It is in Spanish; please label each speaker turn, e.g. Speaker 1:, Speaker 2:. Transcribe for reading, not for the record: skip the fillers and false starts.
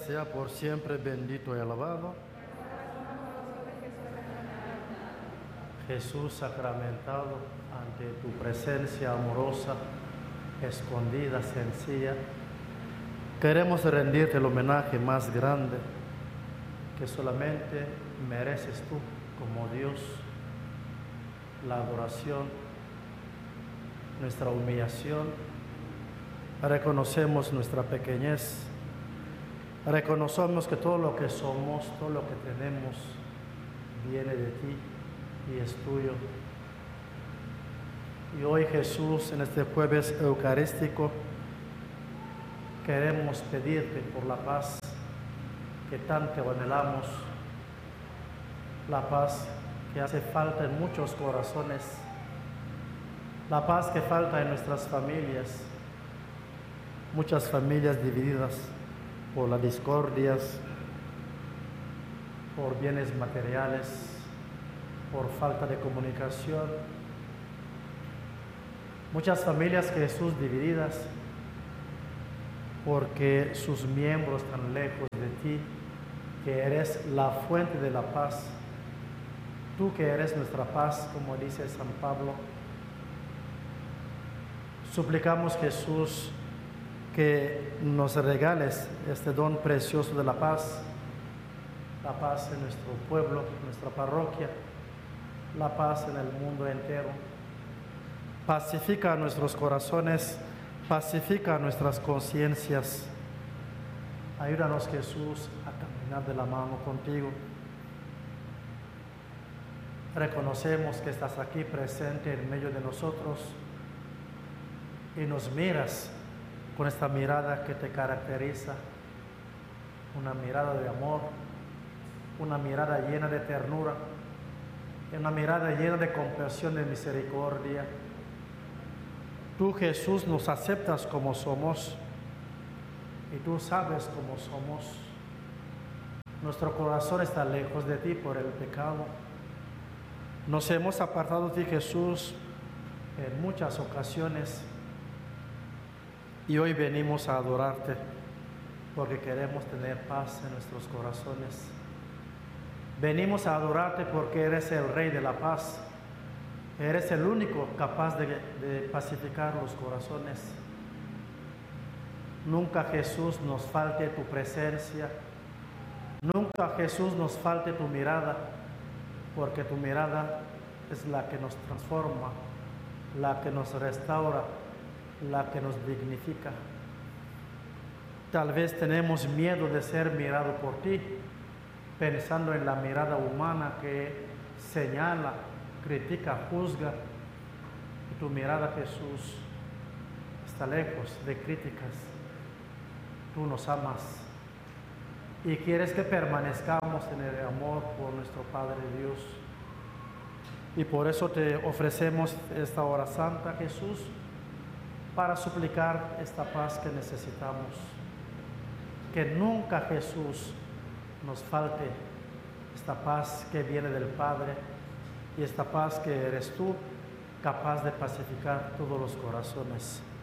Speaker 1: sea por siempre bendito y alabado. Jesús sacramentado ante tu presencia amorosa, escondida, sencilla, queremos rendirte el homenaje más grande que solamente mereces tú como Dios, la adoración, nuestra humillación. Reconocemos nuestra pequeñez, reconocemos que todo lo que somos, todo lo que tenemos viene de ti y es tuyo. Y hoy, Jesús, en este jueves eucarístico, queremos pedirte por la paz que tanto anhelamos, la paz que hace falta en muchos corazones, la paz que falta en nuestras familias, muchas familias divididas por las discordias, por bienes materiales, por falta de comunicación. Muchas familias, Jesús, divididas porque sus miembros están lejos de ti, que eres la fuente de la paz. Tú que eres nuestra paz, como dice San Pablo. Suplicamos, Jesús, que nos regales este don precioso de la paz en nuestro pueblo, nuestra parroquia, la paz en el mundo entero. Pacifica nuestros corazones, pacifica nuestras conciencias. Ayúdanos, Jesús, a caminar de la mano contigo. Reconocemos que estás aquí presente en medio de nosotros y nos miras con esta mirada que te caracteriza, una mirada de amor, una mirada llena de ternura, una mirada llena de compasión y de misericordia. Tú, Jesús, nos aceptas como somos y tú sabes cómo somos. Nuestro corazón está lejos de ti por el pecado. Nos hemos apartado de ti, Jesús, en muchas ocasiones. Y hoy venimos a adorarte porque queremos tener paz en nuestros corazones. Venimos a adorarte porque eres el Rey de la paz. Eres el único capaz de pacificar los corazones. Nunca, Jesús, nos falte tu presencia. Nunca, Jesús, nos falte tu mirada, porque tu mirada es la que nos transforma, la que nos restaura, la que nos dignifica. Tal vez tenemos miedo de ser mirado por ti, pensando en la mirada humana que señala, critica, juzga. Y tu mirada, Jesús, está lejos de críticas. Tú nos amas y quieres que permanezcamos en el amor por nuestro Padre Dios. Y por eso te ofrecemos esta hora santa, Jesús, para suplicar esta paz que necesitamos. Que nunca, Jesús, nos falte esta paz que viene del Padre y esta paz que eres tú, capaz de pacificar todos los corazones.